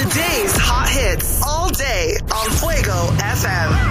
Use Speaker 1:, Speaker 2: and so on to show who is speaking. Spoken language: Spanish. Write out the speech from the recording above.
Speaker 1: Today's hot hits all day on Fuego FM.